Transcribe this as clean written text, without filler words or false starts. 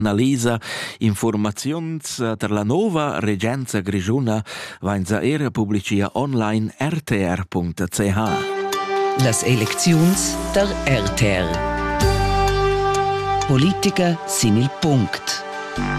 Analisa, informaziuns der la nova Regenza Grischuna vain era publicia online rtr.ch. Las elecziuns der RTR. Politica sin il punct.